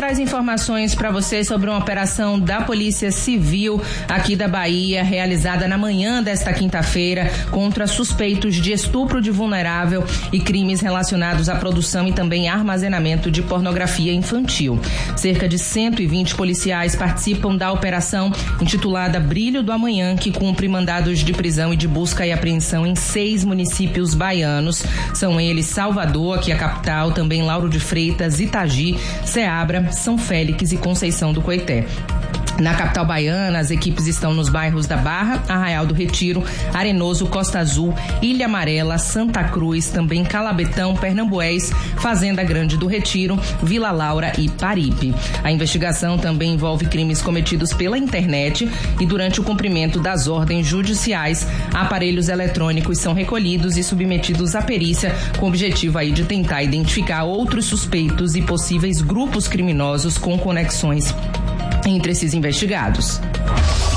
principais informações para você sobre uma operação da Polícia Civil aqui da Bahia, realizada na manhã desta quinta-feira contra suspeitos de estupro de vulnerável e crimes relacionados à produção e também armazenamento de pornografia infantil. Cerca de 120 policiais participam da operação intitulada Brilho do Amanhã, que cumpre mandados de prisão e de busca e apreensão em 6 municípios baianos. São eles Salvador, aqui a capital, também Lauro de Freitas, Itagi, Ceabra, São Félix e Conceição do Coité. Na capital baiana, as equipes estão nos bairros da Barra, Arraial do Retiro, Arenoso, Costa Azul, Ilha Amarela, Santa Cruz, também Calabetão, Pernambués, Fazenda Grande do Retiro, Vila Laura e Paripe. A investigação também envolve crimes cometidos pela internet e durante o cumprimento das ordens judiciais, aparelhos eletrônicos são recolhidos e submetidos à perícia com o objetivo aí de tentar identificar outros suspeitos e possíveis grupos criminosos com conexões entre esses investigados.